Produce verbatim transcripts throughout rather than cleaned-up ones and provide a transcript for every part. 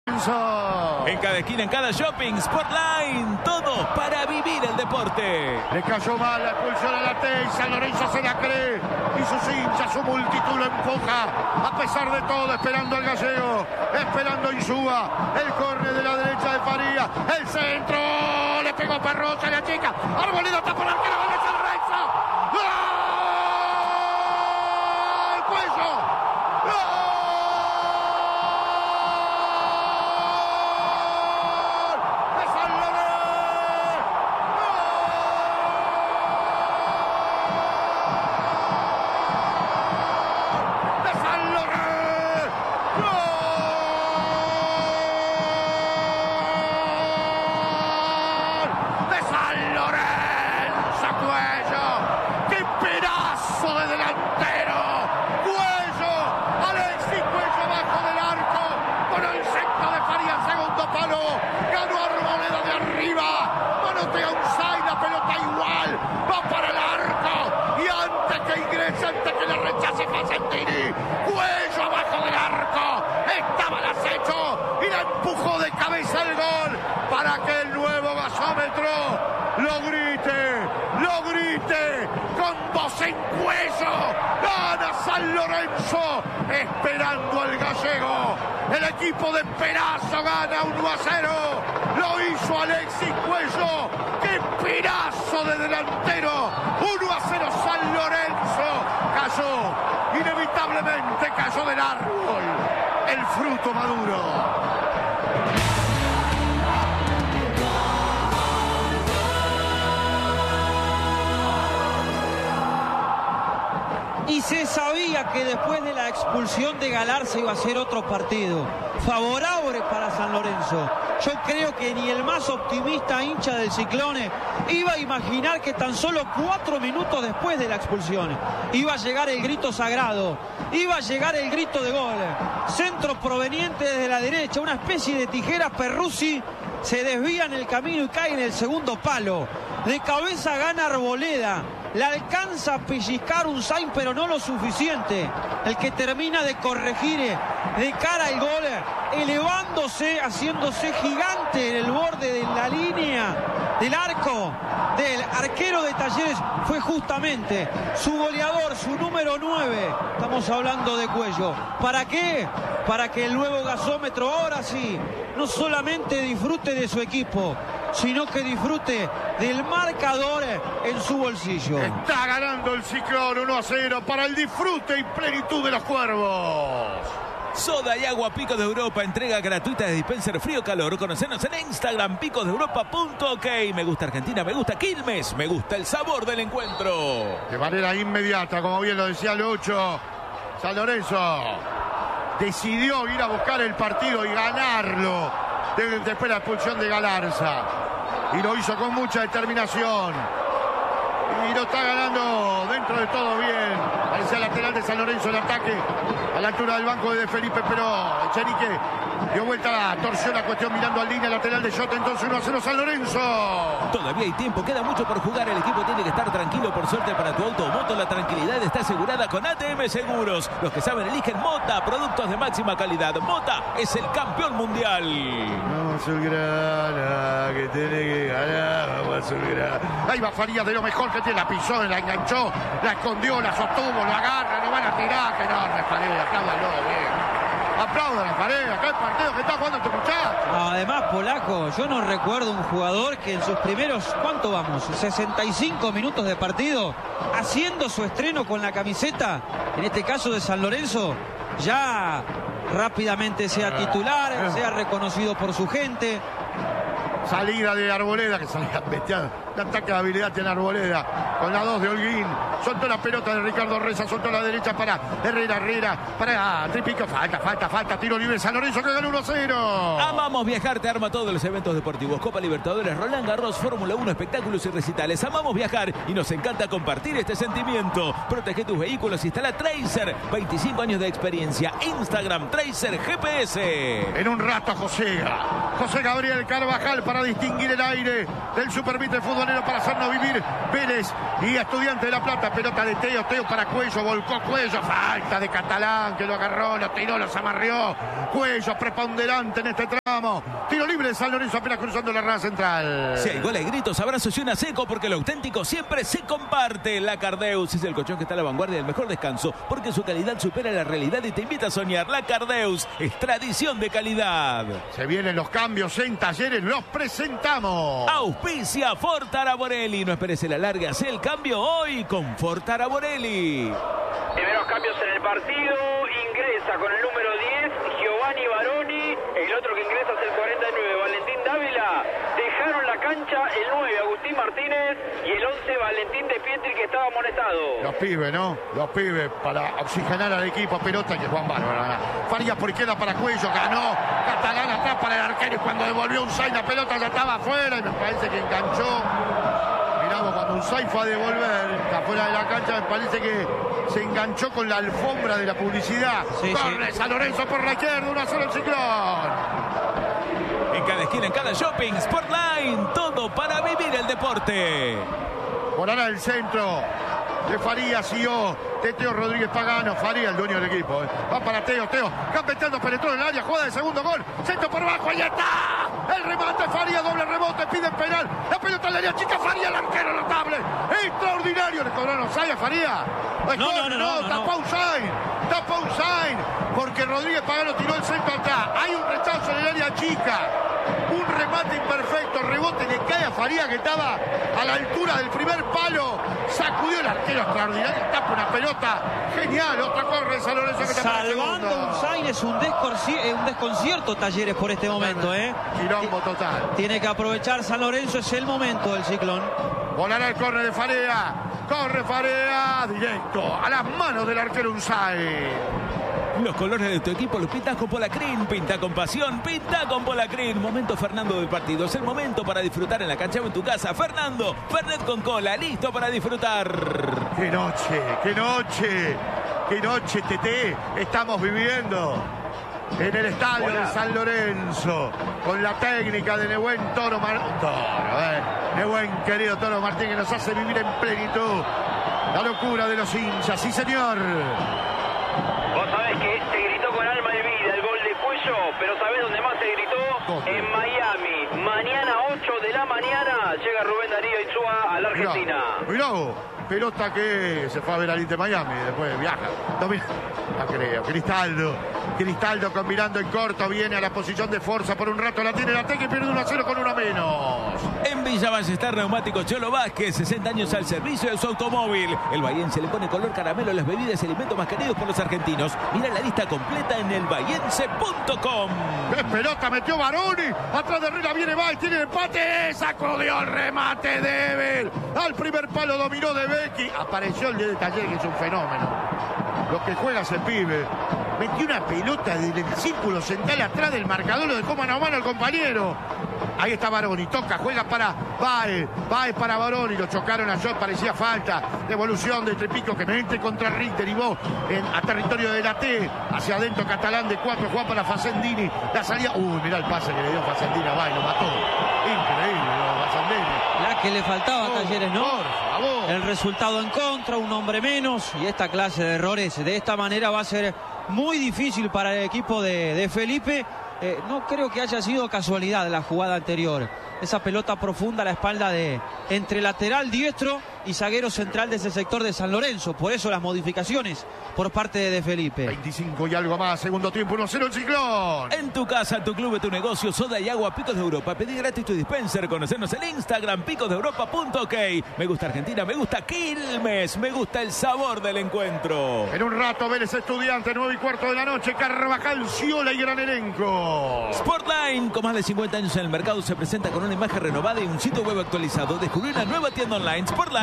En cada esquina, en cada shopping, Sportline, todo para vivir el deporte. Le cayó mal la expulsión a la T y San Lorenzo se la cree. Y sus hinchas, su multitud lo empuja. A pesar de todo, esperando al gallego, esperando a Insúa. El córner de la derecha de Faría. El centro, le pegó Parrocha, la chica. Arboleda está por el arquero, gol de San Lorenzo. ¡Gol! ¡Cuello! ¡Gol! Antes que le rechace Facentini, cuello abajo del arco, estaba el acecho y la empujó de cabeza el gol para que el nuevo gasómetro lo grite, lo grite con voz en cuello. Gana San Lorenzo, esperando al gallego. El equipo de Perazo gana uno a cero. Lo hizo Alexis Cuello. ¡Qué pedazo de delantero! uno a cero San Lorenzo. Cayó, inevitablemente cayó del árbol el fruto maduro. Y se sabía que después de la expulsión de Galarza iba a ser otro partido favorable para San Lorenzo. Yo creo que ni el más optimista hincha del Ciclone iba a imaginar que tan solo cuatro minutos después de la expulsión iba a llegar el grito sagrado, iba a llegar el grito de gol. Centro proveniente desde la derecha, una especie de tijera. Perruzzi se desvía en el camino y cae en el segundo palo. De cabeza gana Arboleda. Le alcanza a pellizcar un Sainz, pero no lo suficiente. El que termina de corregir de cara al gol, elevándose, haciéndose gigante en el borde de la línea del arco del arquero de Talleres, fue justamente su goleador, su número nueve. Estamos hablando de Cuello. ¿Para qué? Para que el nuevo gasómetro ahora sí no solamente disfrute de su equipo, sino que disfrute del marcador en su bolsillo. Está ganando el Ciclón uno a cero para el disfrute y plenitud de los cuervos. Soda y agua Picos de Europa, entrega gratuita de dispenser frío-calor. Conocenos en Instagram, picos de europa punto ok. Me gusta Argentina, me gusta Quilmes, me gusta el sabor del encuentro. De manera inmediata, como bien lo decía Lucho, San Lorenzo decidió ir a buscar el partido y ganarlo después de la expulsión de Galarza. Y lo hizo con mucha determinación. Y lo está ganando dentro de todo bien. Parecía lateral de San Lorenzo el ataque. A la altura del banco de Felipe, pero Chenique dio vuelta, torció la cuestión mirando al línea lateral de Jota. Entonces uno a cero San Lorenzo. Todavía hay tiempo, queda mucho por jugar. El equipo tiene que estar tranquilo. Por suerte para tu auto o moto, la tranquilidad está asegurada con A T M Seguros. Los que saben eligen Mota, productos de máxima calidad. Mota es el campeón mundial. Vamos Azulgrana, que tiene que ganar. Vamos Azulgrana. Ahí va Farías, de lo mejor que tiene. La pisó, la enganchó, la escondió, la sostuvo, la agarra, no van a tirar. Que no, Respared, apláudalo, bien. Aplaudan a Pared, acá el partido que está jugando este muchacho. No, además, Polaco, yo no recuerdo un jugador que en sus primeros, ¿cuánto vamos? sesenta y cinco minutos de partido, haciendo su estreno con la camiseta, en este caso de San Lorenzo, ya rápidamente sea titular, sea reconocido por su gente. Salida de Arboleda, que salía bestial. Un ataque de habilidad tiene Arboleda. Con la dos de Holguín. Soltó la pelota de Ricardo Reza. Soltó la derecha para Herrera Herrera. Para Tripico. Falta, falta, falta. Tiro libre San Lorenzo que gana uno a cero. Amamos Amamos Viajar te arma todos los eventos deportivos. Copa Libertadores, Roland Garros, Fórmula uno, espectáculos y recitales. Amamos viajar y nos encanta compartir este sentimiento. Protege tus vehículos, instala Tracer. veinticinco años de experiencia. Instagram Tracer G P S. En un rato José. José Gabriel Carvajal para distinguir el aire del Supervite futbolero para hacernos vivir. Vélez y Estudiante de La Plata. Pelota de Teo. Teo para Cuello. Volcó Cuello. Falta de Catalán que lo agarró, lo tiró, los amarrió. Cuello preponderante en este tramo. Tiro libre de San Lorenzo apenas cruzando la raya central. Si hay goles, gritos, abrazos y una seco, porque lo auténtico siempre se comparte. La Cardeus es el colchón que está a la vanguardia del mejor descanso, porque su calidad supera la realidad y te invita a soñar. La Cardeus es tradición de calidad. Se vienen los cambios en Talleres, los presentamos. Auspicia Fortara Borelli. No esperes el alargue, haz el cambio hoy con Fortara Borelli. Primeros cambios en el partido. Ingresa con el número diez, Giovanni Baroni. El otro que ingresa es el cuarenta y nueve, Valentín Dávila. Dejaron la cancha el nueve, Agustín Martínez. Y el once, Valentín De Pietri, que estaba amonestado. Los pibes, ¿no? Los pibes para oxigenar al equipo. Pelota que Juan Bárbara. Farías por izquierda para Cuello. Ganó Catalán atrás para el arquero. Y cuando devolvió Unzay, la pelota ya estaba afuera. Y me parece que enganchó. Miramos cuando Unzay fue a devolver afuera de la cancha. Me parece que se enganchó con la alfombra de la publicidad. Sí, Corre sí. San Lorenzo por la izquierda. uno a cero el Ciclón. En cada esquina, en cada shopping, Sportline, todo para vivir el deporte. Por ahora el centro de Farías y O de Teo Rodríguez Pagano. Farías, el dueño del equipo. ¿eh? Va para Teo, Teo. Campeteando, penetró en el área, jugada de segundo gol. Centro por abajo, ahí está. El remate, Farías, doble rebote, piden penal. La pelota en la área chica, Farías, el arquero notable. Extraordinario. Le cobraron Osay a Farías. No, no, no, no, no, tapó Usain. Tapó Usain. Porque Rodríguez Pagano tiró el centro acá. Hay un rechazo en el área chica. Un remate imperfecto, rebote le cae a Farías que estaba a la altura del primer palo. Sacudió el arquero extraordinario, tapa una pelota genial. Otra corre San Lorenzo que está salvando Unzain. Es un, desconci- un desconcierto Talleres por este momento, ¿eh? Quilombo total. Tiene que aprovechar San Lorenzo, es el momento del Ciclón. Volará el córner de Farea. Corre Farea, directo a las manos del arquero Unzain. Los colores de tu equipo los pintas con Polacrin. Pinta con pasión, pinta con Polacrin. Momento Fernando del partido. Es el momento para disfrutar en la cancha o en tu casa. Fernando, Fernet con cola, listo para disfrutar. ¡Qué noche, qué noche! ¡Qué noche, Tete! Estamos viviendo en el estadio Hola. de San Lorenzo. Con la técnica de Nehuen Toro Martín. Toro, eh. Nehuen, querido Toro Martín, que nos hace vivir en plenitud la locura de los hinchas. ¡Sí, señor! Vos sabés que se gritó con alma y vida el gol de Cuello, pero ¿sabés dónde más se gritó? ¿Dónde? En Miami. Mañana ocho de la mañana llega Rubén Darío Insúa a la Argentina. Mirá, mirá, pelota que se fue a ver al Inter Miami, después viaja. Domina. No creo. Cristaldo. Cristaldo combinando en corto, viene a la posición de fuerza por un rato, la tiene la Teca y pierde uno a cero con uno menos. En Villa Ballester, Neumático Cholo Vázquez, sesenta años al servicio de su automóvil. El bahiense le pone color caramelo a las bebidas y alimentos más queridos por los argentinos. Mira la lista completa en el bahiense punto com. ¡Qué pelota metió Baroni! Atrás de Herrera viene Bay, tiene el empate. Sacudió el remate débil. Al primer palo dominó de Becky. Apareció el de Talleres, que es un fenómeno. Lo que juega ese pibe. Metió una pelota del círculo central atrás del marcador, lo dejó mano a mano al compañero. Ahí está Baroni, toca, juega para Baez, Baez para Baroni, lo chocaron a John, parecía falta. Devolución de Trepico que mete contra Rick, derivó en, a territorio de la T, hacia adentro Catalán de cuatro, juega para Facendini, la salida, uy, mirá el pase que le dio Facendini a Baez, lo mató. Increíble, lo Facendini. La que le faltaba a oh, Talleres, ¿no? Por favor. El resultado en contra, un hombre menos, y esta clase de errores de esta manera va a ser muy difícil para el equipo de, de Felipe. Eh, no creo que haya sido casualidad la jugada anterior. Esa pelota profunda a la espalda de entre lateral diestro y zaguero central de ese sector de San Lorenzo. Por eso las modificaciones por parte de, de Felipe. veinticinco y algo más, segundo tiempo, uno cero el Ciclón. En tu casa, tu club, tu negocio, soda y agua, Picos de Europa. Pedí gratis tu dispenser. Conocernos en Instagram, picos de europa punto ok. Me gusta Argentina, me gusta Quilmes, me gusta el sabor del encuentro. En un rato, Vélez Estudiante, nueve y cuarto de la noche. Carvajal, Ciola y gran elenco. Sportline, con más de cincuenta años en el mercado, se presenta con una imagen renovada y un sitio web actualizado. Descubrí una nueva tienda online, sportline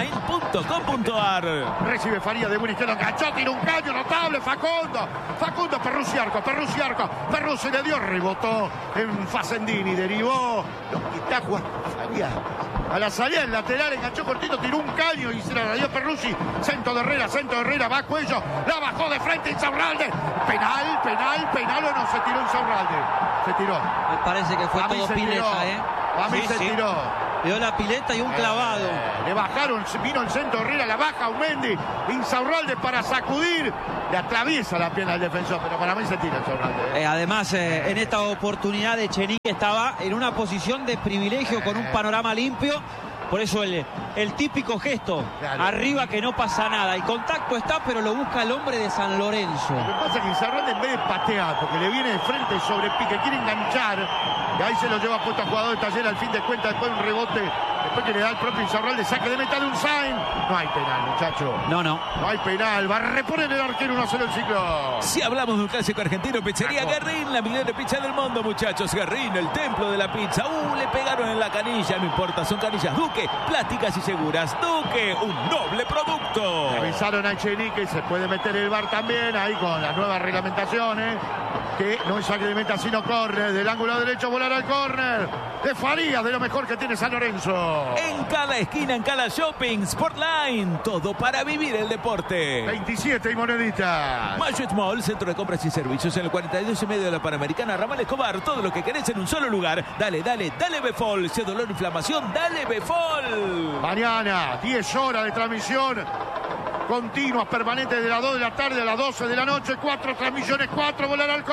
mail punto com punto ar. Recibe Faría de buena izquierda, enganchó, tiene un caño notable, Facundo. Facundo, Perruzzi Arco, Perruzzi Arco. Perruzzi le dio, rebotó en Facendini, derivó. Lo quita Faría. A la salida del lateral, enganchó cortito, tiró un caño y se la dio Perruzzi. Centro de Herrera, centro de Herrera, va a Cuello, la bajó de frente Insaurralde. Penal, penal, penal o no se tiró Insaurralde. Se tiró. Me parece que fue a todo pileta, tiró. ¿eh? A mí sí, se sí. tiró. Dio la pileta y un clavado. Eh, le bajaron, vino el centro Herrera, la baja Aumendi. Insaurralde para sacudir. Le atraviesa la pierna al defensor, pero para mí se tira Insaurralde. Eh, además, eh, en esta oportunidad Echenique estaba en una posición de privilegio con un panorama limpio. Por eso el, el típico gesto, claro. Arriba que no pasa nada. El contacto está, pero lo busca el hombre de San Lorenzo. Lo que pasa es que Insaurralde en vez de patear, porque le viene de frente sobre pique, quiere enganchar, y ahí se lo lleva puesto a jugador de Taller al fin de cuentas, después un rebote, después que le da el propio Insaurralde, saque de meta de un sign. No hay penal, muchacho. No, no. No hay penal, va a reponer el arquero uno a cero el ciclo. Si hablamos de un clásico argentino, Pizzería Guerrín, la mejor pizza del mundo, muchachos. Guerrín, el templo de la pizza. Uh, le pegaron en la canilla, no importa, son canillas Duque, plásticas y seguras. Duque, un noble producto. Revisaron a Echenique, se puede meter el V A R también, ahí con las nuevas reglamentaciones, que no es saque de meta sino córner, del ángulo derecho volar al córner, de Farías, de lo mejor que tiene San Lorenzo. En cada esquina, en cada shopping, Sportline, todo para vivir el deporte. veintisiete y moneditas. Mayuet Mall, centro de compras y servicios en el cuarenta y dos y medio de la Panamericana, Ramal Escobar, todo lo que querés en un solo lugar. Dale, dale, dale Befol, si es dolor, inflamación, dale Befol. Mañana, diez horas de transmisión continuas, permanentes de las dos de la tarde a las doce de la noche, cuatro transmisiones, cuatro volar al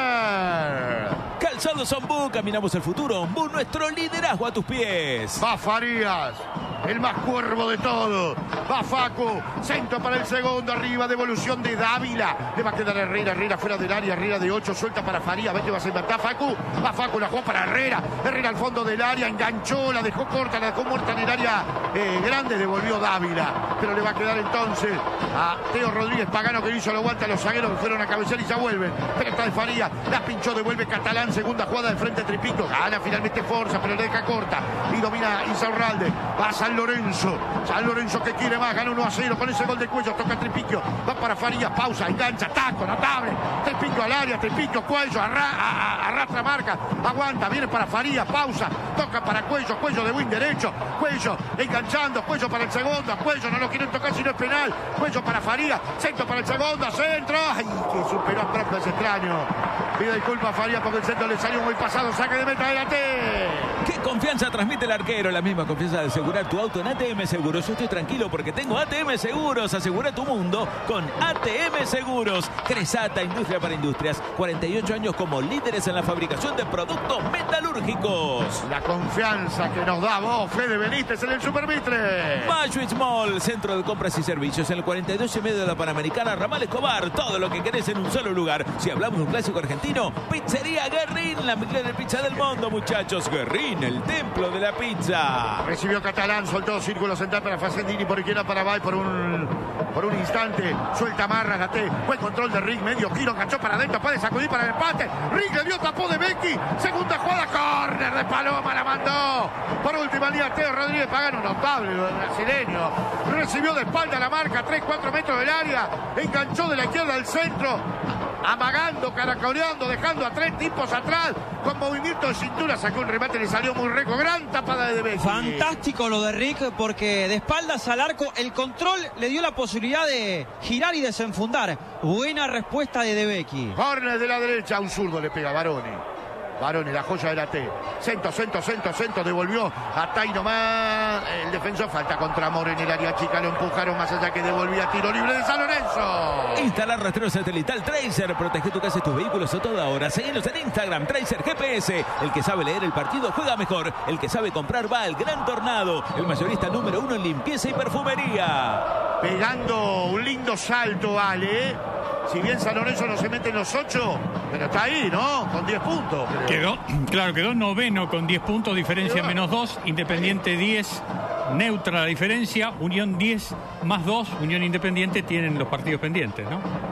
córner. Calzados Ombú, caminamos el futuro. Ombú, nuestro liderazgo a tus pies. Va Farías, el más cuervo de todo. Va Facu, centro para el segundo, arriba, devolución de Dávila. Le va a quedar Herrera, Herrera fuera del área, Herrera de ocho, suelta para Farías, ve que va a inventar Facu. Va Facu, la jugó para Herrera, Herrera al fondo del área, enganchó, la dejó corta, la dejó muerta en el área eh, grande, devolvió Dávila. Pero le va a quedar entonces a Teo Rodríguez Pagano, que hizo lo aguanta a los zagueros que fueron a cabecear y ya vuelven. Pero está de Farías, la pinchó, devuelve Catalán, segunda jugada de frente a Tripico, gana finalmente Forza, pero le deja corta y domina Insaurralde. Va San Lorenzo, San Lorenzo que quiere más, gana uno a cero con ese gol de Cuello, toca Tripico, va para Farías, pausa, engancha, taco, notable, Tripico al área, Tripico, Cuello, arra, a, a, arrastra marca, aguanta, viene para Farías, pausa, toca para Cuello, Cuello de win derecho, Cuello enganchando, Cuello para el segundo, Cuello no lo quieren tocar si no es penal, Cuello para Farías, centro para el segundo, centro, ay, que superó a Trump, es extraño. Pido disculpas a Farías porque el centro le salió muy pasado, saque de meta de la T. ¿Qué confianza transmite el arquero? La misma confianza de asegurar tu auto en A T M Seguros. Yo estoy tranquilo porque tengo A T M Seguros. Asegura tu mundo con A T M Seguros. Cresata, Industria para Industrias. cuarenta y ocho años como líderes en la fabricación de productos metalúrgicos. La confianza que nos da vos, Fede Benítez, en el Supermitre. Mayuit Mall, centro de compras y servicios en el cuarenta y dos y medio de la Panamericana, Ramal Escobar. Todo lo que querés en un solo lugar. Si hablamos de un clásico argentino, Pizzería Guerrín, la mejor pizza del mundo, muchachos. Guerrín, el templo de la pizza. Recibió Catalán, soltó círculo central para Facendini, por izquierda para Bay, por un, por un instante. Suelta Marras, la T. Buen control de Rick, medio giro, enganchó para adentro, puede sacudir para el empate. Rick le dio, tapó de Becky. Segunda jugada, córner de Paloma, la mandó. Por última línea, Teo Rodríguez Pagano, notable lo del brasileño. Recibió de espalda la marca, tres cuatro metros del área. Enganchó de la izquierda al centro. Amagando, caracoleando, dejando a tres tipos atrás, con movimiento de cintura, sacó un remate, le salió muy rico, gran tapada de Becky. Fantástico lo de Rick, porque de espaldas al arco, el control le dio la posibilidad de girar y desenfundar. Buena respuesta de De Becky. Córner de la derecha, un zurdo le pega a Baroni. Baroni, la joya de la T. Centro, centro, centro, centro, devolvió hasta ahí nomás. El defensor falta contra Amor en el área chica, lo empujaron más allá que devolvía, tiro libre de San Lorenzo. Instalar rastreo satelital Tracer, protege tu casa y tus vehículos a toda hora. Seguinos en Instagram, Tracer G P S. El que sabe leer el partido juega mejor. El que sabe comprar va al Gran Tornado. El mayorista número uno en limpieza y perfumería. Pegando un lindo salto, vale. Si bien San Lorenzo no se mete en los ocho, pero está ahí, ¿no? Con diez puntos. Quedó, claro, quedó noveno con diez puntos, diferencia menos dos, Independiente diez, neutra la diferencia, Unión diez más dos, Unión Independiente tienen los partidos pendientes, ¿no?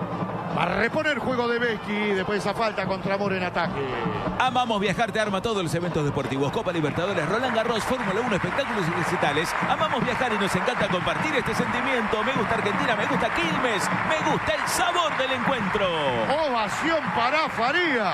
Va a reponer el juego de Becchi después de esa falta contra Moro en ataque. Amamos viajar, te arma todos los eventos deportivos. Copa Libertadores, Roland Garros, Fórmula uno, espectáculos y recitales. Amamos viajar y nos encanta compartir este sentimiento. Me gusta Argentina, me gusta Quilmes, me gusta el sabor del encuentro. Ovación para Faría.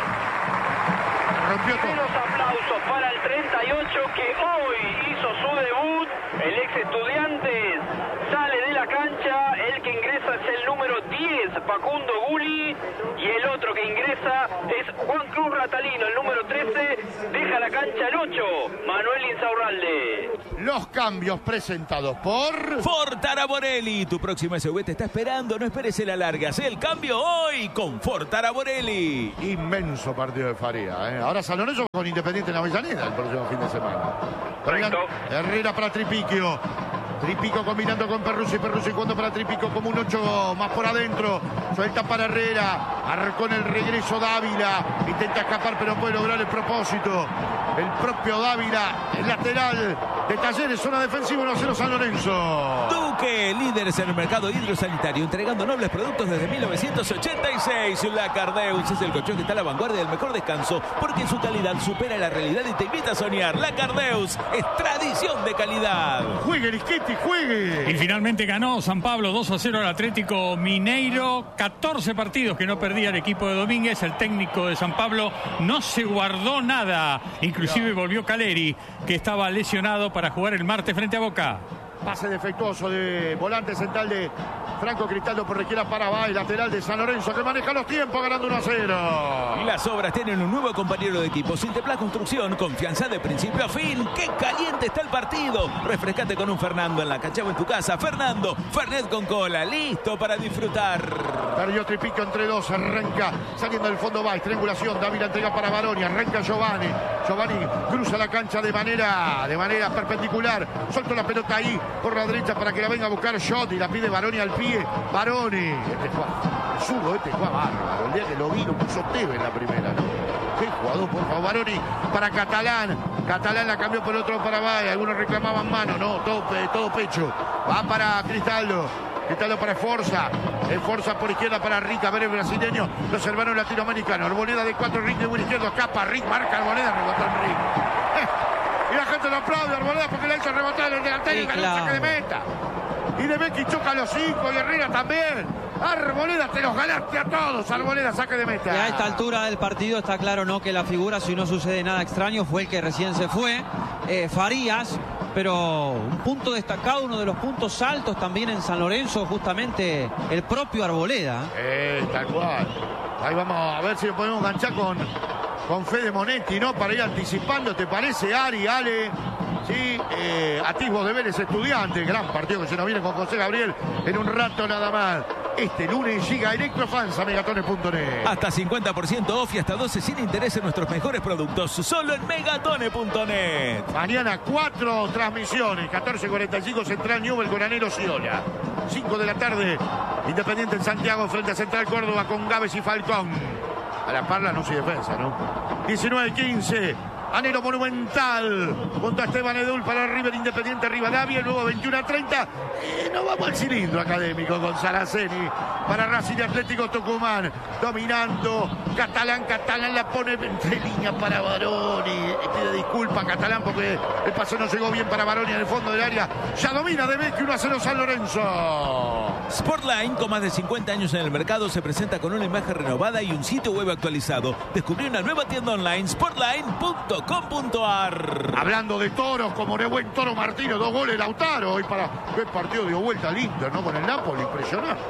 Rompió todo. Unos aplausos para el treinta y ocho que hoy hizo su debut. El ex Estudiantes sale de la cancha. El que ingresa es el número diez, Facundo Gulli. Y el otro que ingresa es Juan Cruz Ratalino, el número trece. Deja la cancha el ocho, Manuel Insaurralde. Los cambios presentados por Ford Taraborelli, tu próxima S U V te está esperando. No esperes el larga. Haz el cambio hoy con Ford Taraborelli. Inmenso partido de Faría, ¿eh? Ahora San Lorenzo con Independiente en Avellaneda el próximo fin de semana. Correcto. Herrera para Tripiquio. Tripico combinando con Perruzzi, Perruzzi jugando para Tripico como un ocho más por adentro. Suelta para Herrera. Arcó en el regreso Dávila. Intenta escapar pero no puede lograr el propósito. El propio Dávila, el lateral de Talleres, zona defensiva, uno a cero San Lorenzo. Duque, líderes en el mercado hidrosanitario, entregando nobles productos desde mil novecientos ochenta y seis. La Cardeus es el colchón que está a la vanguardia del mejor descanso porque su calidad supera la realidad y te invita a soñar. La Cardeus es tradición de calidad. Juegue, Lisquetti, juegue. Y finalmente ganó San Pablo dos a cero al Atlético Mineiro. catorce partidos que no perdía el equipo de Domínguez. El técnico de San Pablo no se guardó nada. Inclusive volvió Caleri, que estaba lesionado para jugar el martes frente a Boca. Pase defectuoso de volante central de Franco Cristaldo por izquierda para Bay, lateral de San Lorenzo que maneja los tiempos ganando uno a cero. Y las obras tienen un nuevo compañero de equipo. Sinteplas Construcción, confianza de principio a fin. ¡Qué caliente está el partido! Refrescate con un Fernando en la cancha o en tu casa. Fernando, Fernet con cola, listo para disfrutar. Perdió Tripico entre dos, arranca saliendo del fondo Bay, triangulación, Dávila entrega para Baroni, arranca Giovanni. Giovanni cruza la cancha de manera, de manera perpendicular. Suelto la pelota ahí por la derecha para que la venga a buscar Shot y la pide Baroni al pie. Baroni, este juega, sudo, este juega bárbaro. El día que lo vi lo puso Teve en la primera, ¿no? Qué jugador, por favor. Baroni para Catalán. Catalán la cambió por otro para Bay. Algunos reclamaban mano, no, todo, todo pecho. Va para Cristaldo. Cristaldo para Esforza. Esforza por izquierda para Rick. A ver el brasileño. Los hermanos latinoamericanos. Arboleda de cuatro, Rick de buen izquierdo. Escapa Rick, marca Arboleda, rebotó el Rick. Eh, y la gente lo aplaude a Arboleda porque le hizo rebotar el delantero y ganó el saque de meta. Y de Becchi choca a los cinco y Herrera también. Arboleda, te los ganaste a todos. Arboleda, saque de meta. Y a esta altura del partido está claro, ¿no?, que la figura, si no sucede nada extraño, fue el que recién se fue, eh, Farías. Pero un punto destacado, uno de los puntos altos también en San Lorenzo, justamente el propio Arboleda. Eh, tal cual. Ahí vamos a ver si lo podemos enganchar con, con Fede Monetti, ¿no? Para ir anticipando, ¿te parece, Ari, Ale? Sí, eh, atisbos de Vélez Estudiantes, gran partido que se nos viene con José Gabriel en un rato nada más. Este lunes llega Electrofans a megatones punto net. Hasta cincuenta por ciento off y hasta doce sin interés en nuestros mejores productos, solo en megatones punto net. Mañana cuatro transmisiones, catorce cuarenta y cinco Central Newell con Anero Ciola. cinco de la tarde, Independiente en Santiago frente a Central Córdoba con Gávez y Falcón. A la parla no se defensa, ¿no? diecinueve quince. Anero Monumental junto a Esteban Edul para River Independiente Rivadavia, luego veintiuno a treinta. Eh, no vamos al cilindro académico con Saraceni para Racing Atlético Tucumán, dominando Catalán, Catalán la pone entre líneas para Baroni, pide disculpa Catalán porque el pase no llegó bien para Baroni en el fondo del área, ya domina de Becchi uno a cero San Lorenzo. Sportline, con más de cincuenta años en el mercado, se presenta con una imagen renovada y un sitio web actualizado. Descubrí una nueva tienda online, sportline punto com punto ar. Hablando de toros, como de buen Toro Martino, dos goles Lautaro. Hoy para qué partido dio vuelta al Inter, ¿no? Con el Napoli, impresionante,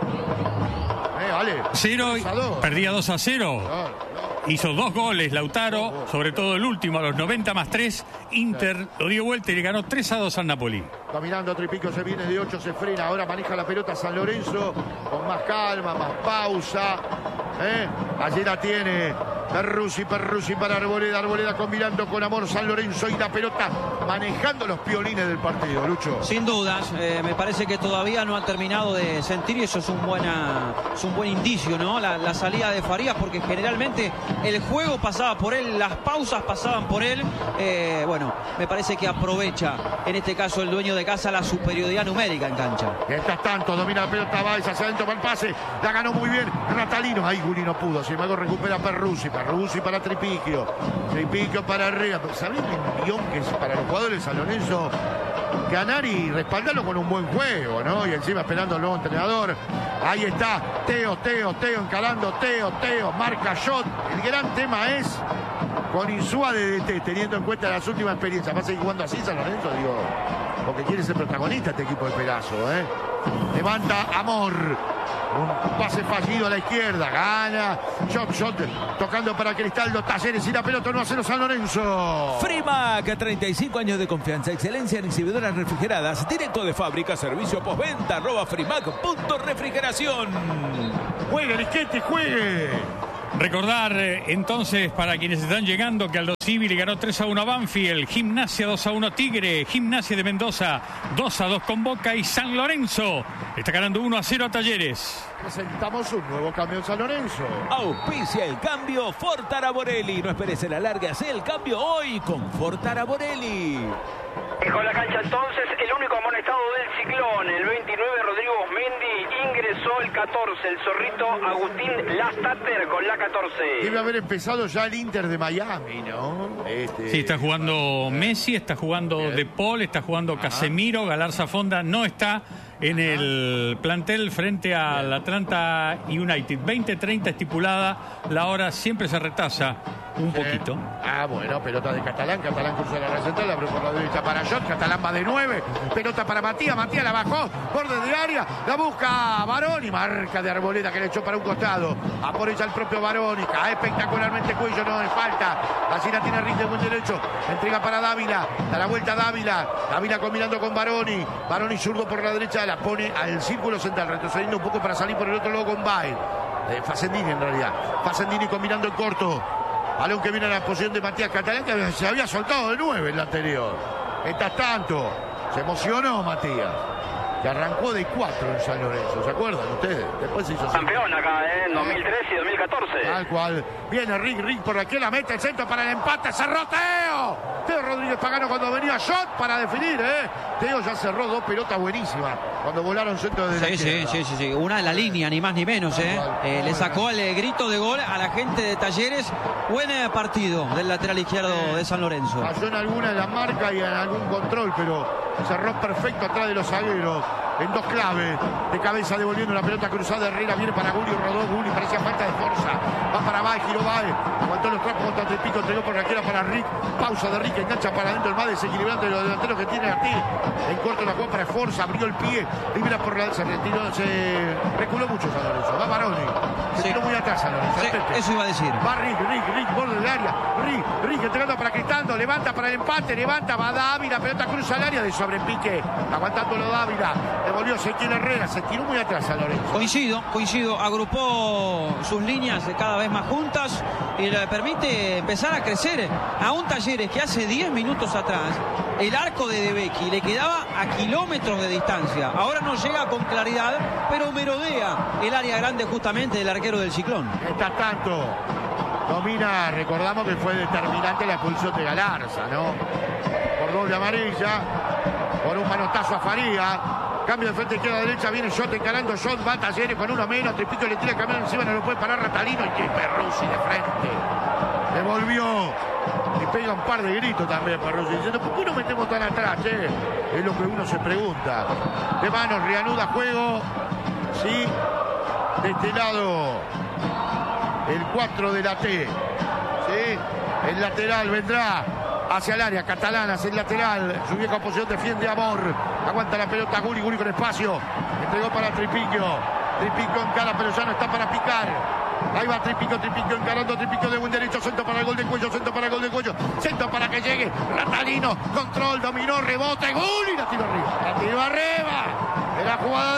¿eh? Eh, vale. Cero, perdía dos a cero. Claro, claro. Hizo dos goles Lautaro, sobre todo el último a los noventa más tres. Inter lo dio vuelta y le ganó tres a dos al Napoli. Caminando Tripico, se viene de ocho, se frena. Ahora maneja la pelota San Lorenzo con más calma, más pausa. ¿Eh? Allí la tiene Perruzzi, Perruzzi para Arboleda, Arboleda combinando con Amor San Lorenzo y la pelota manejando los piolines del partido, Lucho. Sin dudas, eh, me parece que todavía no ha terminado de sentir y eso es un, buena, es un buen indicio, ¿no? La, la salida de Farías, porque generalmente el juego pasaba por él, las pausas pasaban por él. Eh, bueno, me parece que aprovecha en este caso el dueño de casa la superioridad numérica en cancha. Mientras tanto, domina la pelota, va hacia adentro para el pase, la ganó muy bien Ratalino. Ahí Gulli no pudo, sin embargo recupera Perruzzi, Perruzzi para Tripiquio, Tripiquio para arriba. ¿Sabés el guión que es para los jugadores de San Lorenzo? Ganar y respaldarlo con un buen juego, ¿no? Y encima esperando al nuevo entrenador. Ahí está, Teo, Teo, Teo, encarando, Teo, Teo, marca shot. El gran tema es con Insúa de D T, teniendo en cuenta las últimas experiencias. Va a seguir jugando así San Lorenzo, digo, porque quiere ser protagonista este equipo de Perazo, ¿eh? Levanta Amor. Un pase fallido a la izquierda. Gana. Shot, shot. Tocando para Cristaldo. Talleres y la pelota uno a cero San Lorenzo. Frimac, treinta y cinco años de confianza. Excelencia en exhibidoras refrigeradas. Directo de fábrica. Servicio postventa. Arroba Frimac. Punto refrigeración. Juegue, Risquete, juegue. Recordar eh, entonces para quienes están llegando que Aldo Civi le ganó tres a uno a Banfield, Gimnasia dos a uno Tigre, Gimnasia de Mendoza dos a dos con Boca y San Lorenzo está ganando uno a cero a Talleres. Presentamos un nuevo cambio en San Lorenzo. Auspicia el cambio Fortara Borelli. No esperes el alargue, hace el cambio hoy con Fortara Borelli. Dejó la cancha entonces el único amonestado del Ciclón, el veintinueve Rodrigo Osmendi, ingresó el catorce, el zorrito Agustín Lastater con la catorce. Debe haber empezado ya el Inter de Miami, ¿no? Este... Sí, está jugando Messi, está jugando De Paul, está jugando Ajá. Casemiro, Galarza Fonda no está en Ajá. el plantel frente al Atlanta United. veinte treinta estipulada, la hora siempre se retrasa un sí. poquito. Ah, bueno, pelota de Catalán, Catalán cruza la red central, abre por la derecha para Jot, Catalán va de nueve, pelota para Matías, Matías la bajó, borde de área, la busca Baroni, marca de Arboleda que le echó para un costado, a por ella el propio Baroni, cae espectacularmente Cuello, no es falta, así la tiene Rick de buen derecho, entrega para Dávila, da la vuelta a Dávila, Dávila combinando con Baroni, Baroni zurdo por la derecha, la pone al círculo central, retrocediendo un poco para salir por el otro lado con Bail, eh, Facendini en realidad, Facendini combinando en corto, balón que viene a la posición de Matías Catalán, que se había soltado de nueve en la anterior. Mientras tanto, se emocionó Matías, que arrancó de cuatro en San Lorenzo, ¿se acuerdan ustedes? Después se hizo campeón acá, ¿eh? En dos mil trece y dos mil catorce. Tal cual. Viene Rick, Rick por aquí, la mete el centro para el empate, cerró Teo. Teo Rodríguez Pagano cuando venía shot para definir, ¿eh? Teo ya cerró dos pelotas buenísimas cuando volaron centro de la sí, sí, sí, sí, sí, una de la línea, ni más ni menos, ¿eh? eh le sacó el grito de gol a la gente de Talleres. Buen partido del lateral izquierdo de San Lorenzo. Falló en alguna de las marcas y en algún control, pero cerró perfecto atrás de los zagueros. En dos claves, de cabeza devolviendo la pelota cruzada, Herrera viene para Gulli, rodó Gulli, parecía falta de fuerza, va para Baez, giró Baez, aguantó los trapos contra Tripico, entregó por la izquierda para Rick, pausa de Rick, engancha para adentro el más desequilibrante de los delanteros que tiene Artí, en corto la jugó para Forza, abrió el pie, libera por la, se retiró, se reculó mucho San Lorenzo, va Baroni, se sí. tiró muy atrás San Lorenzo, sí, eso iba a decir. Va Rick, Rick, Rick, borde del área, Rick, Rick entregando para Cristaldo, levanta para el empate, levanta, va Dávila, pelota cruza al área de sobrepique, aguantándolo Dávila. Devolvió Ezequiel Herrera, se tiró muy atrás a Lorenzo. Coincido, coincido, agrupó sus líneas cada vez más juntas y le permite empezar a crecer a un Talleres que hace diez minutos atrás el arco de De Becchi le quedaba a kilómetros de distancia. Ahora no llega con claridad, pero merodea el área grande justamente del arquero del Ciclón. Mientras tanto, domina, recordamos que fue determinante la expulsión de Galarza, ¿no? Por doble amarilla, por un manotazo a Faría. Cambio de frente izquierda a derecha, viene Shot encarando, Shot va a Talleres con uno menos, Tripico le tira el camión encima, no lo puede parar Ratalino y que Perruzzi de frente. Devolvió y pega un par de gritos también Perruzzi, diciendo, ¿por qué no metemos tan atrás, che? Es lo que uno se pregunta. De manos, reanuda juego, sí, de este lado, el cuatro de la T, sí, el lateral vendrá hacia el área, Catalán hacia el lateral, su vieja posición defiende Amor, aguanta la pelota Gulli, Gulli con espacio, entregó para Tripiquio, Tripiquio encara pero ya no está para picar, ahí va Tripiquio, Tripiquio encarando, Tripiquio de buen derecho, centro para el gol de Cuello, centro para el gol de Cuello, centro para que llegue, Ratalino, control, dominó, rebote, Gulli, la tiró arriba, la tiró arriba, era jugada de gol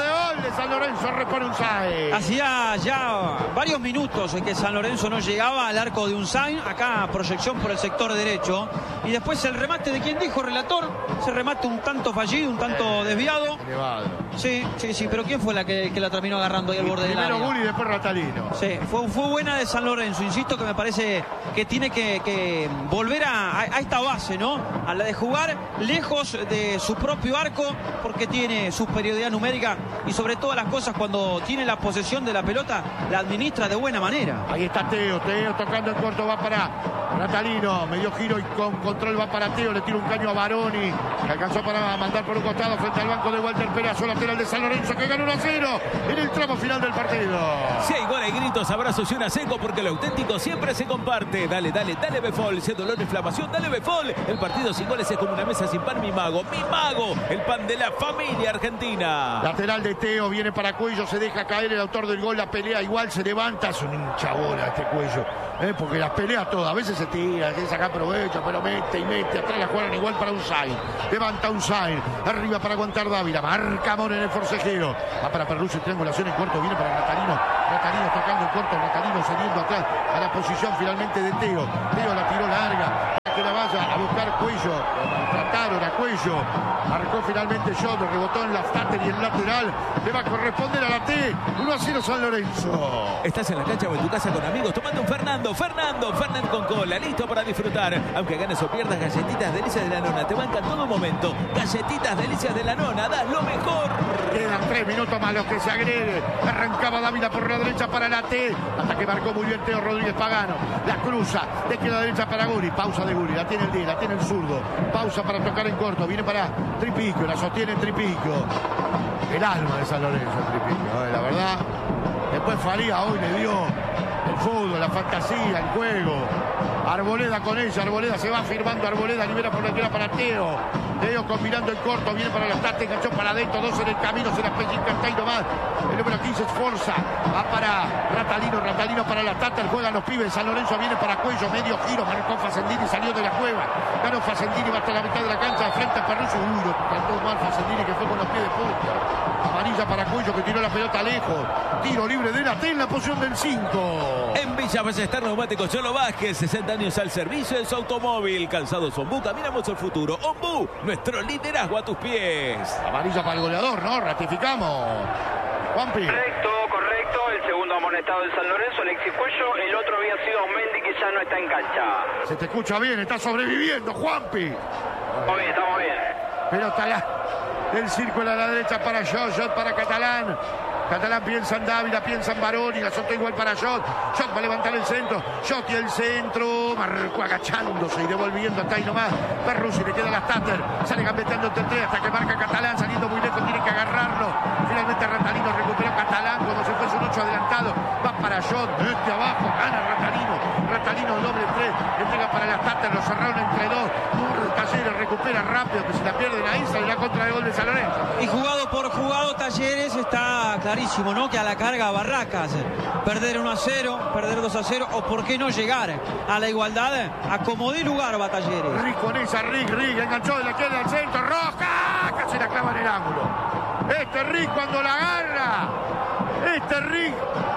de San Lorenzo, repone Unzain. Hacía ya varios minutos en que San Lorenzo no llegaba al arco de Unzain. Acá proyección por el sector derecho. Y después el remate de quien dijo, relator. Ese remate un tanto fallido, un tanto desviado. Elevado. Sí, sí, sí. Pero ¿quién fue la que, que la terminó agarrando ahí al borde del área? Primero Gulli y después Ratalino. Sí, fue, fue buena de San Lorenzo. Insisto que me parece que tiene que, que volver a, a, a esta base, ¿no? A la de jugar lejos de su propio arco, porque tiene superioridad numérica y sobre todas las cosas cuando tiene la posesión de la pelota la administra de buena manera. Ahí está Teo, Teo tocando en corto, va para Ratalino, medio giro y con control va para Teo, le tira un caño a Baroni, que alcanzó para mandar por un costado frente al banco de Walter Perazo, lateral de San Lorenzo, que gana uno a cero en el tramo final del partido. Si hay gol, hay gritos, abrazos y una seco, porque lo auténtico siempre se comparte. Dale, dale, dale Befol, si es dolor, inflamación, dale Befol. El partido sin goles es como una mesa sin pan, mi mago, mi mago, el pan de la familia argentina. Lateral de Teo, viene para Cuello, se deja caer el autor del gol, la pelea igual, se levanta, es un hincha bola este Cuello, ¿eh? Porque las pelea todas, a veces se tira, quiere sacar provecho, pero mete y mete, atrás la juegan igual para Unzain, levanta Unzain, arriba para aguantar Dávila, marca Amor en el forcejeo, va para Perruzzi, triangulación en corto, viene para Ratalino, Ratalino tocando en corto, Ratalino cediendo atrás a la posición finalmente de Teo, Teo la tiró larga, para que la vaya a buscar Cuello, trataron a Cuello, marcó finalmente John, rebotó en la Stater y el lateral, le va a corresponder a la T, uno a cero San Lorenzo. Estás en la cancha o en tu casa con amigos tomando un Fernando, Fernando, Fernando con cola, listo para disfrutar. Aunque ganes o pierdas, galletitas delicias de la nona, te bancan todo momento. Galletitas delicias de la nona, das lo mejor. Quedan tres minutos más los que se agregue. Arrancaba Dávila por la derecha para la T, hasta que marcó muy bien Teo Rodríguez Pagano. La cruza, de que la derecha para Gulli, pausa de Gulli, la tiene el D, la tiene el zurdo. Pausa para tocar en corto, viene para Tripico, la sostiene Tripico. El alma de San Lorenzo, Tripico, eh, la verdad. Después Faría hoy le dio el fútbol, la fantasía, el juego. Arboleda con ella, Arboleda se va firmando, Arboleda libera por la izquierda para Teo. Teo combinando el corto, viene para los Tate, enganchó para adentro, dos en el camino, se la pellizca está y nomás. El número quince Esforza, va para Ratalino, Ratalino para la Tate, juegan los pibes, San Lorenzo viene para Cuello, medio giro, marcó Facendini, salió de la cueva, ganó Facendini, va hasta la mitad de la cancha, de frente a Perruzzi, uy, lo trató mal Facendini, que fue con los pies de punta. Amarilla para Cuello, que tiró la pelota lejos, tiro libre de la T en la posición del cinco. En Villa Ballester Neumáticos Cholo Vázquez, sesenta años al servicio de su automóvil. Calzados Ombú, caminamos el futuro. Ombú, nuestro liderazgo a tus pies. Amarilla para el goleador, ¿no? Ratificamos. Juanpi. Correcto, correcto. El segundo amonestado de San Lorenzo, Alexis Cuello. El otro había sido Mendy, que ya no está en cancha. Se te escucha bien, está sobreviviendo, Juanpi. Estamos bien, estamos bien. Pelota la, del círculo a la derecha para Jot, Jot para Catalán. Catalán piensa en Dávila, piensa en Baroni, la soltó igual para Jot. Jot va a levantar el centro. Jot y el centro. Marcó agachándose y devolviendo hasta ahí nomás. Perruzzi le queda la Stater. Sale gambeteando entre tres hasta que marca Catalán. Saliendo muy lejos, tiene que agarrarlo. Finalmente Ratalino recuperó Catalán como si fuese un ocho adelantado. Va para Jot. Desde abajo gana Ratalino. Ratalino doble tres. Entrega para la Stater. Lo cerraron entre dos. Talleres recupera rápido, que se la pierden ahí. Sale la contra de gol de San Lorenzo. Y jugado por jugado, Talleres está clarísimo, ¿no? Que a la carga Barracas, perder uno a cero, perder dos a cero, o por qué no llegar a la igualdad, a como dé lugar va Talleres. Rick con esa, Rick, Rick, enganchó de la izquierda al centro, Roja, casi la clava en el ángulo. Este Rick cuando la agarra, este Rick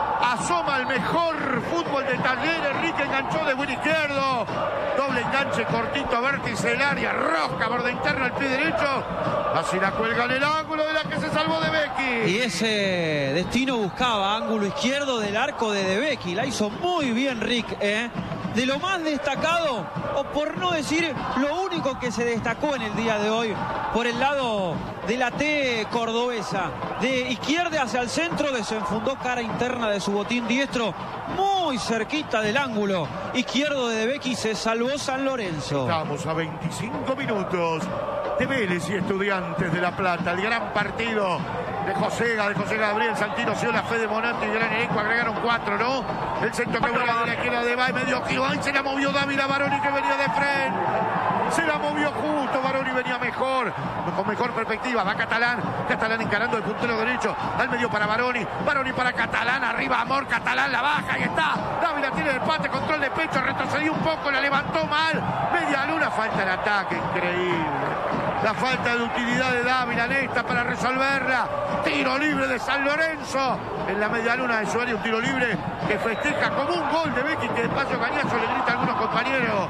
asoma el mejor fútbol de Talleres. Rick enganchó de buen izquierdo, doble enganche cortito, vértice del área, Roja, borde interno al pie derecho, así la cuelga en el ángulo de la que se salvó de Becky. Y ese destino buscaba ángulo izquierdo del arco de De Becky, la hizo muy bien Rick, ¿eh? De lo más destacado, o por no decir lo único que se destacó en el día de hoy, por el lado de la T cordobesa, de izquierda hacia el centro, desenfundó cara interna de su botín diestro, muy cerquita del ángulo izquierdo de De Becky, se salvó San Lorenzo. Estamos a veinticinco minutos de Vélez y Estudiantes de La Plata, el gran partido de Josega, de José Gabriel Santino, Ciola, Fede Monanti y gran elenco, agregaron cuatro, ¿no? El centro que vuela de la izquierda de Bay, medio giro, ahí se la movió Dávila, Baroni que venía de frente, se la movió justo, Baroni venía mejor, con mejor perspectiva, va Catalán, Catalán encarando el puntero derecho, al medio para Baroni, Baroni para Catalán, arriba Amor, Catalán la baja, y está, Dávila tiene el empate, control de pecho, retrocedió un poco, la levantó mal, media luna, falta el ataque, increíble. La falta de utilidad de Dávila Nesta para resolverla. Tiro libre de San Lorenzo. En la medialuna de su área, un tiro libre que festeja como un gol de Becky, que de paso Cañazo le grita a algunos compañeros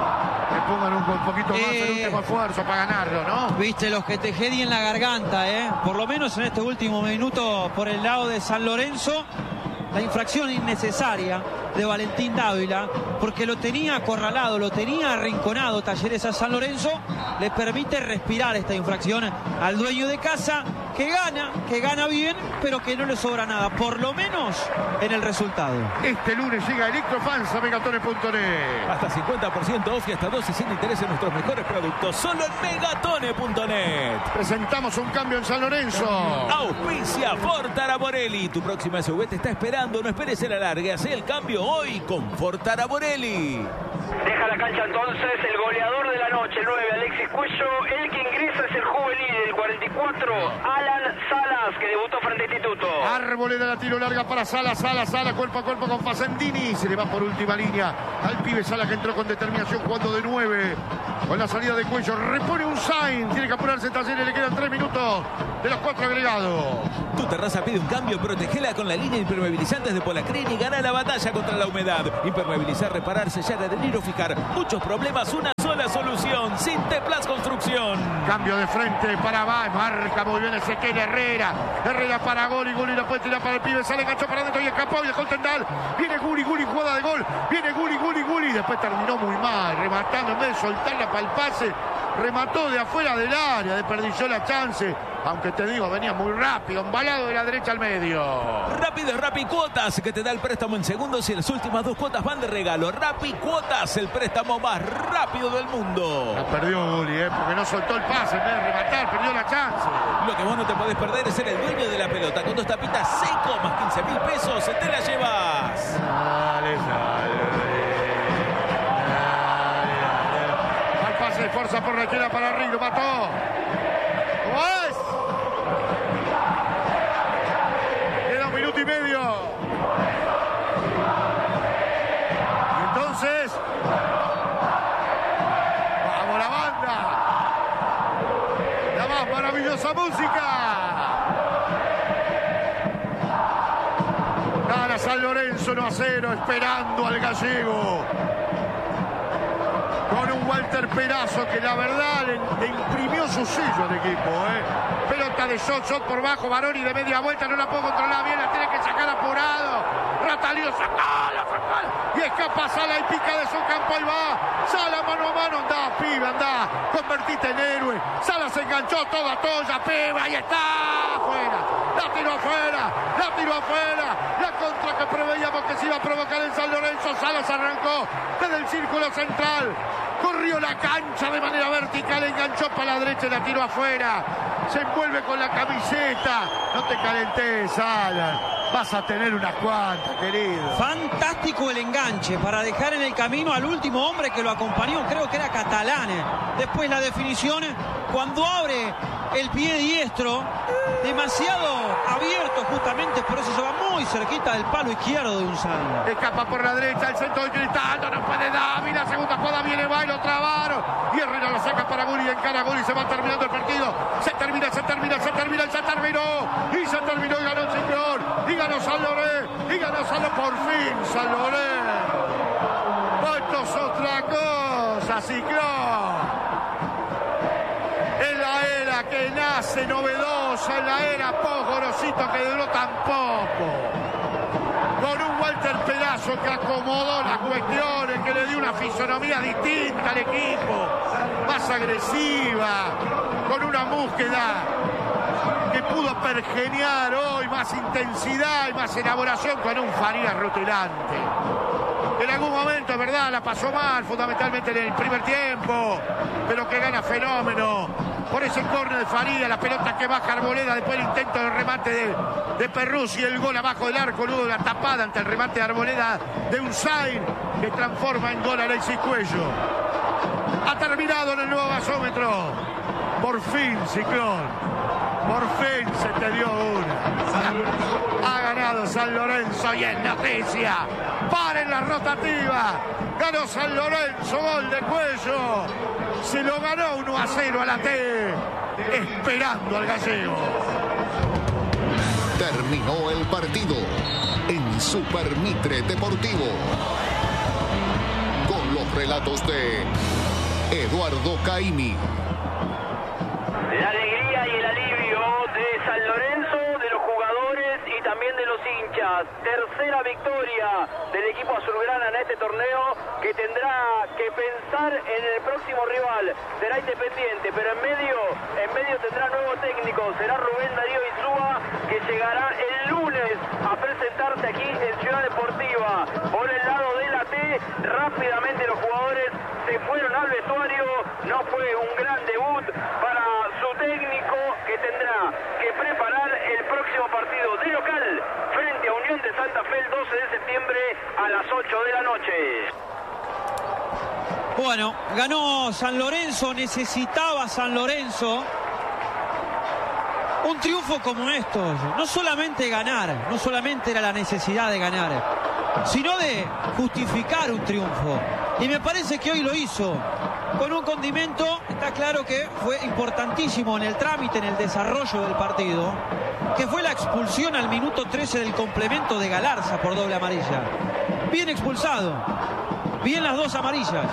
que pongan un, un poquito más eh, el último esfuerzo para ganarlo, ¿no? Viste los que te gedien la garganta, ¿eh? Por lo menos en este último minuto por el lado de San Lorenzo. La infracción innecesaria de Valentín Dávila, porque lo tenía acorralado, lo tenía arrinconado Talleres a San Lorenzo, le permite respirar esta infracción al dueño de casa, que gana, que gana bien, pero que no le sobra nada, por lo menos en el resultado. Este lunes llega Electrofans a megatones punto net. Hasta cincuenta por ciento off y hasta doce sin interés en nuestros mejores productos, solo en megatones punto net. Presentamos un cambio en San Lorenzo. Auspicia Fortara Borelli. Tu próxima S U V te está esperando, no esperes el alargue, haz el cambio hoy con Fortara Borelli. Deja la cancha entonces el goleador de la noche, el nueve, Alexis Cuello. El que ingresa es el juvenil, el cuarenta y cuatro, Alan Salas, que debutó frente a Instituto. Arboleda, la tiro larga para Salas, Salas, Salas, cuerpo a cuerpo con Facendini. Se le va por última línea al pibe Salas, que entró con determinación jugando de nueve. Con la salida de Cuello, repone un sign. Tiene que apurarse Talleres, le quedan tres minutos de los cuatro agregados. Tu terraza pide un cambio, protegela con la línea impermeabilizantes de Polacrin y gana la batalla contra la humedad. Impermeabilizar, reparar, sellar, adherir o fijar. Muchos problemas, una sola solución. Sinteplas Construcción. Cambio de frente para va, marca muy bien Ezequiel Herrera. Herrera para Guli, Guli la puede tirar para el pibe, sale, enganchó para adentro y escapó, viajó el Tendal. Viene Guli, Guli, jugada de gol. Viene Guli, Guli, Guli. Después terminó muy mal, rematando en vez de soltarla para el pase. Remató de afuera del área, desperdició la chance. Aunque te digo, venía muy rápido, embalado de la derecha al medio. Rápido es Rappi Cuotas, que te da el préstamo en segundos y las últimas dos cuotas van de regalo. Rappi Cuotas, el préstamo más rápido del mundo. La perdió Guli, ¿eh? Porque no soltó el pase, en vez de rematar, perdió la chance. Lo que vos no te podés perder es ser el dueño de la pelota. Con dos tapitas seco más quince mil pesos, te la llevas. Dale, dale. Se esfuerza por la izquierda para Río, mató. ¿Cómo es? Queda un minuto y medio. Y entonces, vamos la banda. La más maravillosa música. Gana San Lorenzo uno a cero, esperando al gallego. Con un Walter Perazo que la verdad le, le imprimió su sello al equipo, ¿eh? Pelota de shot, shot por bajo, Baroni de media vuelta, no la puedo controlar bien, la tiene que sacar apurado. Ratalío, sacala, sacala. Y escapa Sala y pica de su campo, ahí va. Sala mano a mano, andá, pibe, andá. Convertite en héroe. Sala se enganchó toda toya, pibe, ahí está. Afuera, la tiró afuera, la tiró afuera. La contra que preveíamos que se iba a provocar en San Lorenzo. Salas arrancó desde el círculo central. Corrió la cancha de manera vertical, enganchó para la derecha y la tiró afuera. Se envuelve con la camiseta. No te calentes, Salas. Vas a tener unas cuantas, querido. Fantástico el enganche para dejar en el camino al último hombre que lo acompañó, creo que era Catalane. Después la definición, cuando abre el pie diestro, demasiado abierto justamente, por eso se va muy cerquita del palo izquierdo de Unzain. Escapa por la derecha, el centro de Cristaldo, no puede Dávila, segunda jugada, viene Bailo, trabaron. Y Herrera lo saca para Guli, encara a Guli, se va terminando el partido. Se termina, se termina, se termina, se terminó. Y se terminó y ganó el Ciclón. Y ganó San Lorenzo, y ganó San Lorenzo, por fin San Lorenzo. Esto es otra cosa, Ciclón. En la era que nace novedosa, en la era post-Gorosito que duró tan poco. Con un Walter Perazo que acomodó las cuestiones, que le dio una fisonomía distinta al equipo, más agresiva, con una búsqueda que pudo pergeniar hoy más intensidad y más elaboración con un Farías rutilante. En algún momento, es verdad, la pasó mal, fundamentalmente en el primer tiempo, pero que gana fenómeno. Por ese córner de Farías, la pelota que baja Arboleda, después el intento de remate de, de Perruzzi, el gol abajo del arco, luego de la tapada ante el remate de Arboleda de Unzain, que transforma en gol a Alexis Cuello. Ha terminado en el nuevo gasómetro. Por fin, Ciclón. Por fin se te dio una. Ha ganado San Lorenzo y es noticia. Paren la rotativa. Ganó San Lorenzo, gol de Cuello. Se lo ganó uno a cero a la T, esperando al gallego. Terminó el partido en Super Mitre Deportivo. Con los relatos de Eduardo Caimi. La alegría y el alivio de San Lorenzo, de los jugadores y también de los hinchas. Tercera victoria del equipo azulgrana en este torneo, que tendrá que pensar en el próximo rival. Será Independiente, pero en medio, en medio tendrá nuevo técnico. Será Rubén Darío Insúa, que llegará el lunes a presentarse aquí en Ciudad Deportiva. Por el lado de la T, rápidamente los jugadores se fueron al vestuario. No fue un gran debut para su técnico, que tendrá que preparar el próximo partido de local frente a Unión de Santa Fe el doce de septiembre a las ocho de la noche. Bueno, ganó San Lorenzo, necesitaba San Lorenzo un triunfo como estos. No solamente ganar, no solamente era la necesidad de ganar, sino de justificar un triunfo. Y me parece que hoy lo hizo. Con un condimento, está claro que fue importantísimo en el trámite, en el desarrollo del partido, que fue la expulsión al minuto trece del complemento de Galarza por doble amarilla. Bien expulsado, bien las dos amarillas.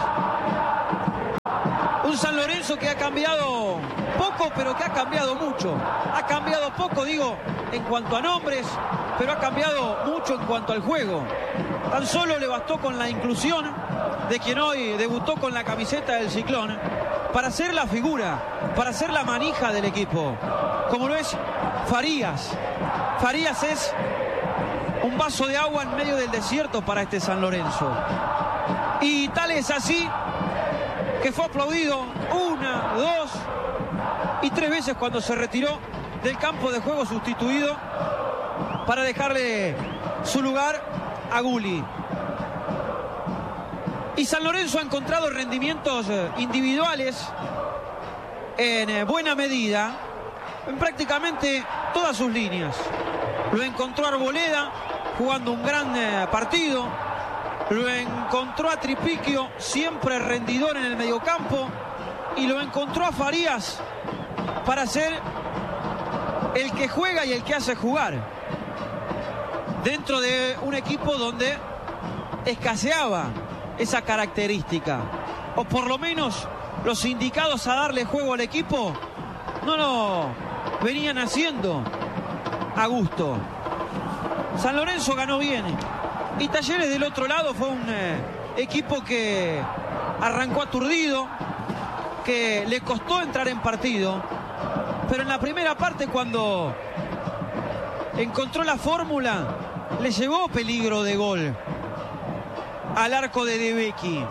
Un San Lorenzo que ha cambiado poco, pero que ha cambiado mucho. Ha cambiado poco, digo, en cuanto a nombres, pero ha cambiado mucho en cuanto al juego. Tan solo le bastó con la inclusión de quien hoy debutó con la camiseta del Ciclón para ser la figura, para ser la manija del equipo, como lo es Farías. Farías es un vaso de agua en medio del desierto para este San Lorenzo. Y tal es así que fue aplaudido una, dos y tres veces cuando se retiró del campo de juego, sustituido para dejarle su lugar a Gulli. Y San Lorenzo ha encontrado rendimientos individuales en buena medida en prácticamente todas sus líneas. Lo encontró Arboleda jugando un gran partido. Lo encontró a Tripiquio, siempre rendidor en el mediocampo. Y lo encontró a Farías para ser el que juega y el que hace jugar dentro de un equipo donde escaseaba esa característica, o por lo menos los indicados a darle juego al equipo no lo venían haciendo a gusto. San Lorenzo ganó bien, y Talleres del otro lado fue un eh, equipo que arrancó aturdido, que le costó entrar en partido, pero en la primera parte, cuando encontró la fórmula, le llevó peligro de gol al arco de De Becchi,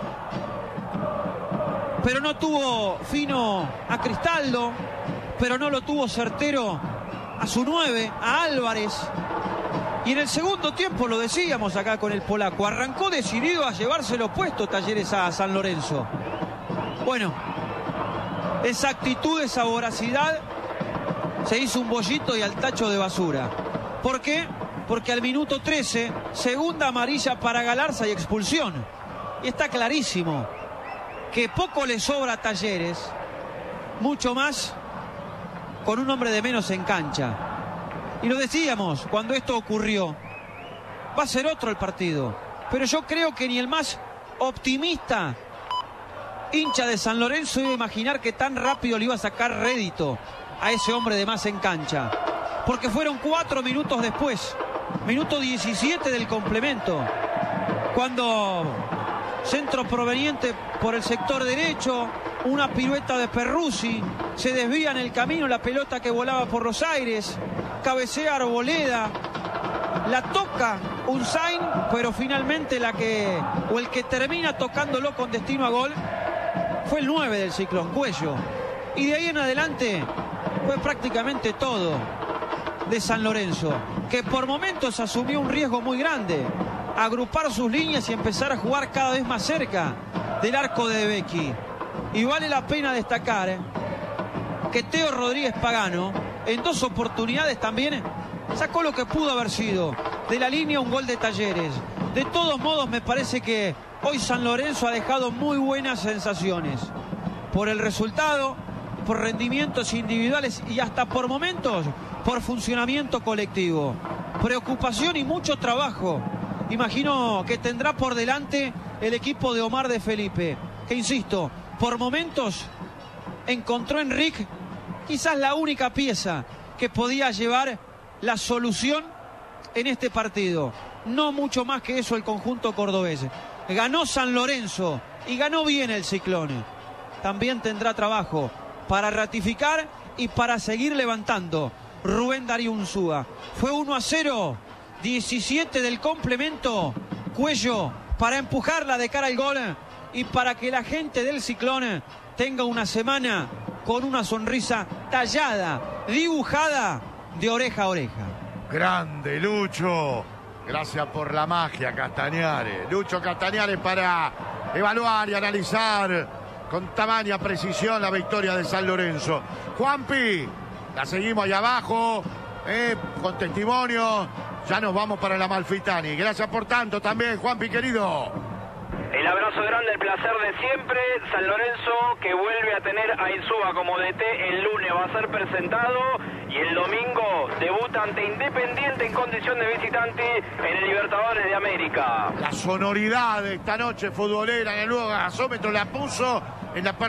pero no tuvo fino a Cristaldo, pero no lo tuvo certero a su nueve, a Álvarez. Y en el segundo tiempo, lo decíamos acá con el polaco, arrancó decidido a llevárselo puesto Talleres a San Lorenzo. Bueno, esa actitud, esa voracidad, se hizo un bollito y al tacho de basura. ¿Por qué? Porque al minuto trece, segunda amarilla para Galarza y expulsión. Y está clarísimo que poco le sobra a Talleres, mucho más con un hombre de menos en cancha. Y lo decíamos cuando esto ocurrió, va a ser otro el partido, pero yo creo que ni el más optimista hincha de San Lorenzo iba a imaginar que tan rápido le iba a sacar rédito a ese hombre de más en cancha, porque fueron cuatro minutos después, minuto diecisiete del complemento, cuando centro proveniente por el sector derecho, una pirueta de Perruzzi, se desvía en el camino la pelota que volaba por los aires, cabecea Arboleda, la toca Unzain, pero finalmente la que, o el que termina tocándolo con destino a gol, fue el nueve del Ciclón, Cuello. Y de ahí en adelante fue prácticamente todo de San Lorenzo, que por momentos asumió un riesgo muy grande, agrupar sus líneas y empezar a jugar cada vez más cerca del arco de De Becchi. Y vale la pena destacar eh, que Teo Rodríguez Pagano en dos oportunidades también sacó lo que pudo haber sido de la línea un gol de Talleres. De todos modos, me parece que Hoy San Lorenzo ha dejado muy buenas sensaciones. Por el resultado, por rendimientos individuales y hasta por momentos, por funcionamiento colectivo. Preocupación y mucho trabajo. Imagino que tendrá por delante el equipo de Omar de Felipe, que insisto, por momentos encontró en Rick quizás la única pieza que podía llevar la solución en este partido. No mucho más que eso el conjunto cordobés. Ganó San Lorenzo y ganó bien el Ciclón. También tendrá trabajo para ratificar y para seguir levantando Rubén Darío Unzúa. Fue uno a cero, diecisiete del complemento. Cuello para empujarla de cara al gol y para que la gente del Ciclón tenga una semana con una sonrisa tallada, dibujada de oreja a oreja. Grande Lucho. Gracias por la magia, Castañares. Lucho Castañares para evaluar y analizar con tamaña precisión la victoria de San Lorenzo. Juanpi, la seguimos ahí abajo, eh, con testimonio. Ya nos vamos para la Amalfitani. Gracias por tanto también, Juanpi, querido. El abrazo grande, el placer de siempre. San Lorenzo, que vuelve a tener a Insúa como D T, el lunes va a ser presentado y el domingo debuta ante Independiente en condición de visitante en el Libertadores de América. La sonoridad de esta noche futbolera en el nuevo gasómetro la puso en la parte